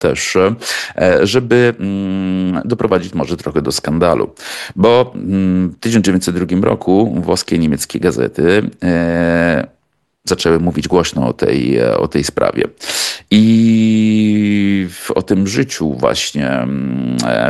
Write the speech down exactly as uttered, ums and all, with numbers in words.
też, e, żeby mm, doprowadzić może trochę do skandalu. Bo mm, w tysiąc dziewięćset drugim roku włoskie i niemieckie gazety e, zaczęły mówić głośno o tej, o tej sprawie. I w, o tym życiu właśnie mm,